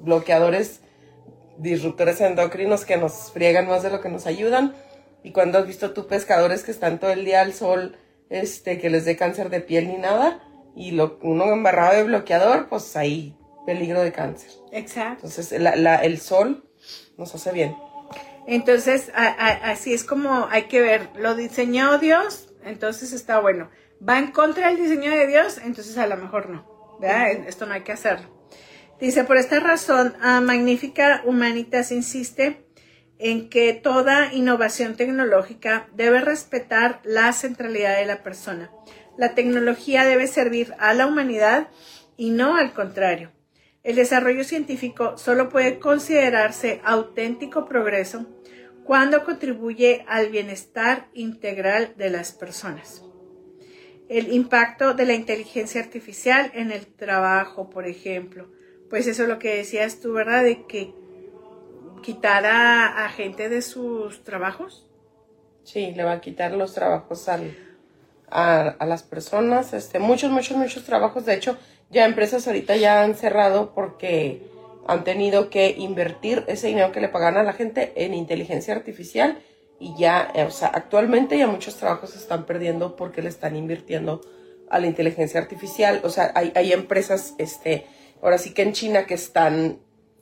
bloqueadores, disruptores endocrinos que nos friegan más de lo que nos ayudan. Y cuando has visto tú pescadores que están todo el día al sol, que les dé cáncer de piel ni nada, y uno embarrado de bloqueador, pues hay peligro de cáncer. Exacto. Entonces el sol nos hace bien. Entonces así es como hay que ver, lo diseñó Dios, entonces está bueno. Va en contra del diseño de Dios, entonces a lo mejor no, ¿verdad? Uh-huh. Esto no hay que hacerlo. Dice, por esta razón, Magnifica Humanitas insiste en que toda innovación tecnológica debe respetar la centralidad de la persona. La tecnología debe servir a la humanidad y no al contrario. El desarrollo científico solo puede considerarse auténtico progreso cuando contribuye al bienestar integral de las personas. El impacto de la inteligencia artificial en el trabajo, por ejemplo. Pues eso es lo que decías tú, ¿verdad? De que quitar a gente de sus trabajos. Sí, le va a quitar los trabajos a las personas. Muchos trabajos. De hecho, ya empresas ahorita ya han cerrado porque han tenido que invertir ese dinero que le pagan a la gente en inteligencia artificial. Y ya, actualmente ya muchos trabajos se están perdiendo porque le están invirtiendo a la inteligencia artificial. O sea, hay empresas, ahora sí que en China que están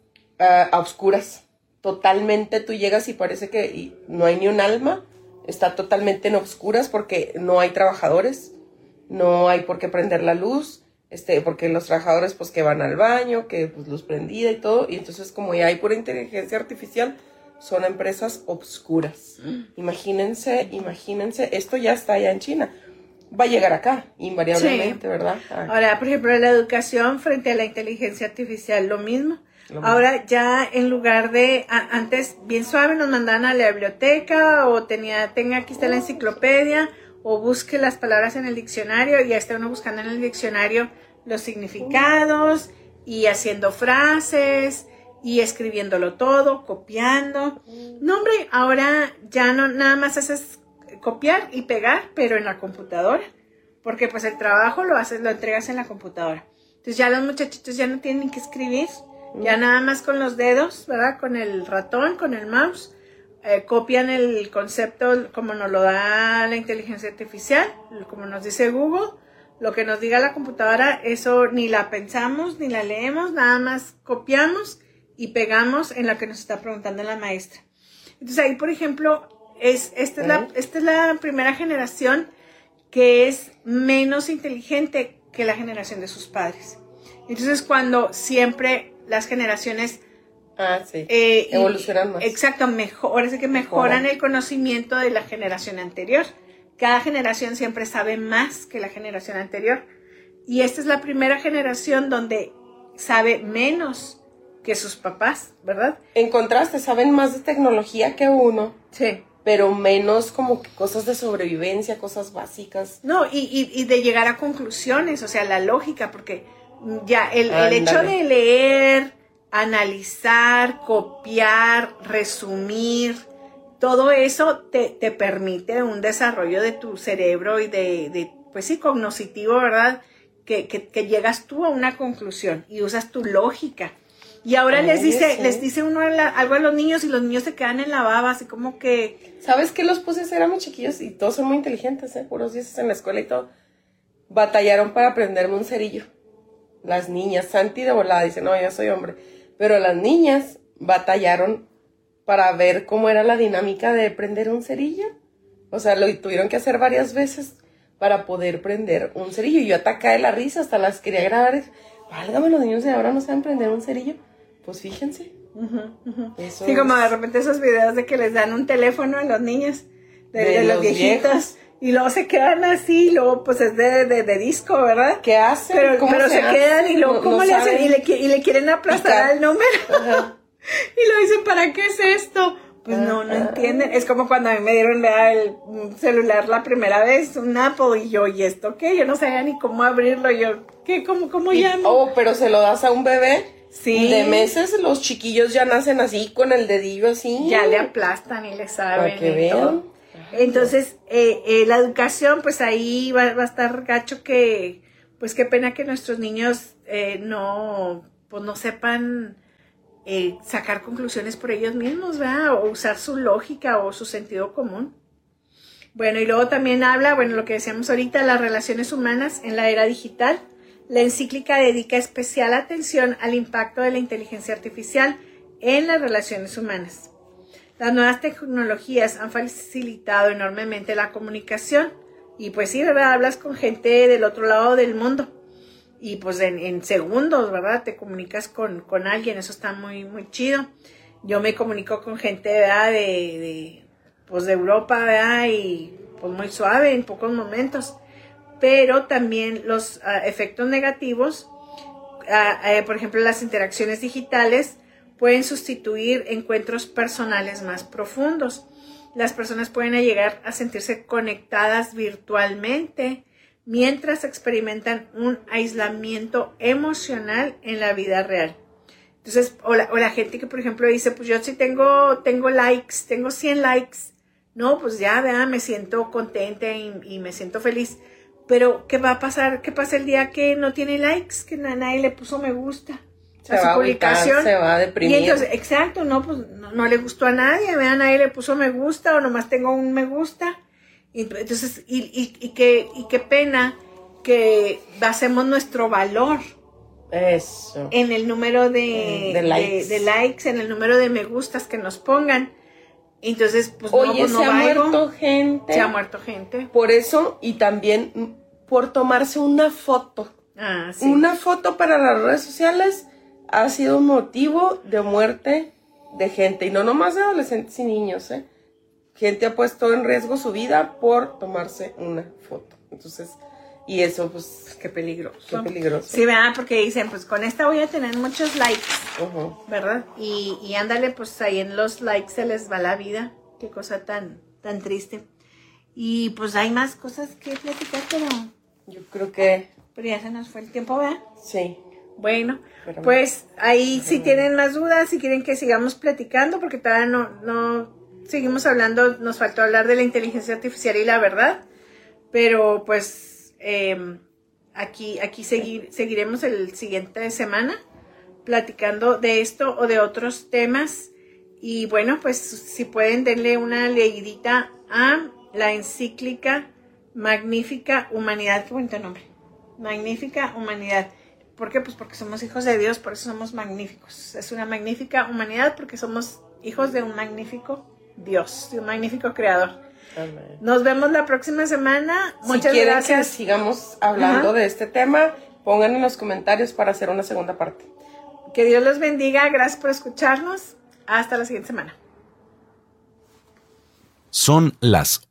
a oscuras. Totalmente tú llegas y parece que no hay ni un alma, está totalmente en oscuras porque no hay trabajadores, no hay por qué prender la luz, porque los trabajadores pues que van al baño, que pues luz prendida y todo, y entonces como ya hay pura inteligencia artificial, son empresas oscuras. Imagínense, esto ya está allá en China. Va a llegar acá, invariablemente, sí. ¿Verdad? Ahora, por ejemplo, la educación frente a la inteligencia artificial, lo mismo. Ahora ya en lugar de, antes bien suave nos mandaban a la biblioteca o tenga aquí está la enciclopedia o busque las palabras en el diccionario y ya está uno buscando en el diccionario los significados y haciendo frases y escribiéndolo todo, copiando. No, hombre, ahora ya no nada más haces copiar y pegar, pero en la computadora, porque pues el trabajo lo entregas en la computadora. Entonces ya los muchachitos ya no tienen que escribir. Ya nada más con los dedos, ¿verdad? Con el ratón, con el mouse, copian el concepto como nos lo da la inteligencia artificial, como nos dice Google, lo que nos diga la computadora, eso ni la pensamos, ni la leemos, nada más copiamos y pegamos en lo que nos está preguntando la maestra. Entonces ahí, por ejemplo, esta es la primera generación que es menos inteligente que la generación de sus padres. Entonces cuando siempre las generaciones evolucionan más. Exacto, ahora sí que mejoran el conocimiento de la generación anterior. Cada generación siempre sabe más que la generación anterior. Y esta es la primera generación donde sabe menos que sus papás, ¿verdad? En contraste, saben más de tecnología que uno. Sí. Pero menos como que cosas de sobrevivencia, cosas básicas. No, y de llegar a conclusiones, o sea, la lógica, porque ya el hecho de leer, analizar, copiar, resumir, todo eso te permite un desarrollo de tu cerebro y de pues sí, cognoscitivo, ¿verdad? Que llegas tú a una conclusión y usas tu lógica. Y ahora les dice uno algo a los niños y los niños se quedan en la baba, así como que... ¿Sabes qué los puse a hacer a mis chiquillos? Y todos son muy inteligentes, puros 10 en la escuela y todo. Batallaron para aprenderme un cerillo. Las niñas, Santi de volada dice, no, yo soy hombre. Pero las niñas batallaron para ver cómo era la dinámica de prender un cerillo. O sea, lo tuvieron que hacer varias veces para poder prender un cerillo. Y yo atacé de la risa, hasta las quería grabar. Válgame, los niños de ahora no saben prender un cerillo. Pues fíjense. Eso sí, como de repente esos videos de que les dan un teléfono a los niños, de los viejitos. Viejos. Y luego se quedan así, y luego pues es de disco, ¿verdad? ¿Qué hacen? Pero se quedan y luego ¿cómo le hacen? Y le quieren aplastar al número. Y lo dicen, ¿para qué es esto? Pues no entienden. Es como cuando a mí me dieron el celular la primera vez, un Apple, y yo, ¿y esto qué? Yo no sabía ni cómo abrirlo, yo, ¿qué? ¿Cómo llamo? Oh, pero se lo das a un bebé. Sí. De meses los chiquillos ya nacen así, con el dedillo así. Ya le aplastan y le saben. Para que vean. Entonces, la educación, pues ahí va a estar gacho que, pues qué pena que nuestros niños no sepan sacar conclusiones por ellos mismos, ¿verdad? O usar su lógica o su sentido común. Bueno, y luego también habla, bueno, lo que decíamos ahorita, las relaciones humanas en la era digital. La encíclica dedica especial atención al impacto de la inteligencia artificial en las relaciones humanas. Las nuevas tecnologías han facilitado enormemente la comunicación y pues sí, ¿verdad? Hablas con gente del otro lado del mundo y pues en segundos, ¿verdad? Te comunicas con alguien, eso está muy, muy chido. Yo me comunico con gente, ¿verdad? De Europa, ¿verdad? Y pues muy suave en pocos momentos. Pero también los efectos negativos, por ejemplo, las interacciones digitales pueden sustituir encuentros personales más profundos. Las personas pueden llegar a sentirse conectadas virtualmente mientras experimentan un aislamiento emocional en la vida real. Entonces, o la gente que, por ejemplo, dice, pues yo sí tengo likes, tengo 100 likes. No, pues ya, vea, me siento contenta y me siento feliz. Pero, ¿qué va a pasar? ¿Qué pasa el día que no tiene likes? Que nadie le puso me gusta a su publicación. Se va a deprimir. Y entonces, exacto, no, pues no le gustó a nadie, vea, nadie le puso me gusta o nomás tengo un me gusta. Entonces, y qué pena que basemos nuestro valor. Eso. En el número de likes, en el número de me gustas que nos pongan. Entonces, pues oye, no se ha muerto gente. Se ha muerto gente. Por eso, y también por tomarse una foto. Ah, sí. Una foto para las redes sociales ha sido un motivo de muerte de gente. Y no nomás de adolescentes y niños, ¿eh? Gente ha puesto en riesgo su vida por tomarse una foto. Entonces, y eso, pues, qué peligroso. Qué peligroso. Sí, ¿verdad? Porque dicen, pues con esta voy a tener muchos likes, ¿verdad? Y ándale, pues ahí en los likes se les va la vida. Qué cosa tan triste. Y pues hay más cosas que platicar, pero yo creo que... Pero ya se nos fue el tiempo, ¿verdad? Sí. Bueno, pues ahí si tienen más dudas, si quieren que sigamos platicando, porque todavía no seguimos hablando, nos faltó hablar de la inteligencia artificial y la verdad, pero pues... aquí seguiremos el siguiente semana platicando de esto o de otros temas y bueno, pues si pueden denle una leidita a la encíclica Magnífica Humanidad. Qué bonito nombre, Magnífica Humanidad. ¿Por qué? Pues porque somos hijos de Dios, por eso somos magníficos. Es una magnífica humanidad porque somos hijos de un magnífico Dios, de un magnífico creador. Amén. Nos vemos la próxima semana. Muchas gracias. Si quieren que sigamos hablando de este tema, pongan en los comentarios para hacer una segunda parte. Que Dios los bendiga. Gracias por escucharnos. Hasta la siguiente semana. Son las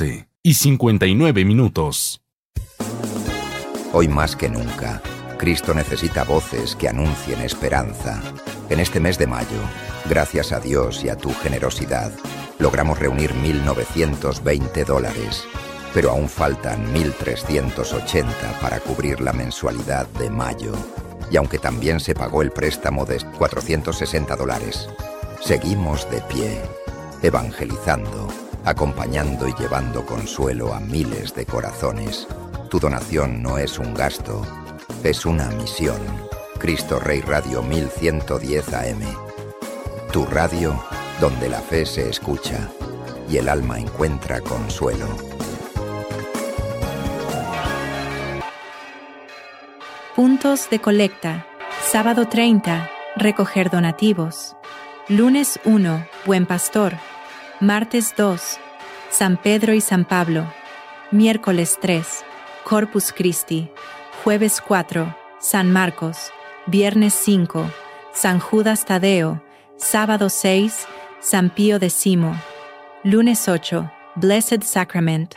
11:59. Hoy más que nunca, Cristo necesita voces que anuncien esperanza. En este mes de mayo, gracias a Dios y a tu generosidad, logramos reunir $1,920, pero aún faltan 1,380 para cubrir la mensualidad de mayo. Y aunque también se pagó el préstamo de $460, seguimos de pie, evangelizando, acompañando y llevando consuelo a miles de corazones. Tu donación no es un gasto, es una misión. Cristo Rey Radio 1110 AM. Tu radio donde la fe se escucha y el alma encuentra consuelo. Puntos de colecta. Sábado 30, recoger donativos. Lunes 1, Buen Pastor. Martes 2, San Pedro y San Pablo. Miércoles 3, Corpus Christi. Jueves 4, San Marcos. Viernes 5, San Judas Tadeo. Sábado 6, San Pío X. Lunes 8, Blessed Sacrament.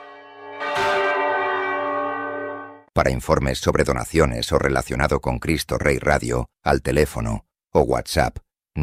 Para informes sobre donaciones o relacionado con Cristo Rey Radio, al teléfono o WhatsApp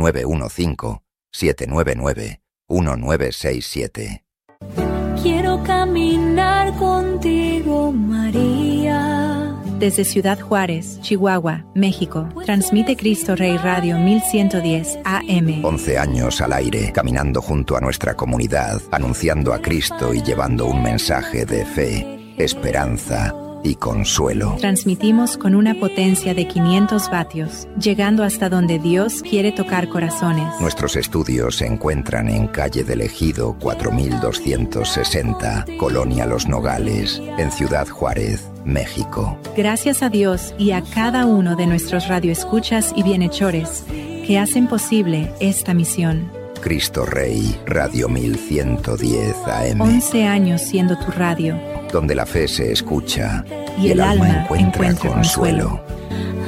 915-799-1967. Quiero caminar contigo, María. Desde Ciudad Juárez, Chihuahua, México, transmite Cristo Rey Radio 1110 AM. 11 años al aire, caminando junto a nuestra comunidad, anunciando a Cristo y llevando un mensaje de fe, esperanza y consuelo. Transmitimos con una potencia de 500 vatios, llegando hasta donde Dios quiere tocar corazones. Nuestros estudios se encuentran en Calle del Ejido 4260, Colonia Los Nogales, en Ciudad Juárez, México. Gracias a Dios y a cada uno de nuestros radioescuchas y bienhechores que hacen posible esta misión. Cristo Rey, Radio 1110 AM. 11 años siendo tu radio. Donde la fe se escucha y el alma encuentra consuelo.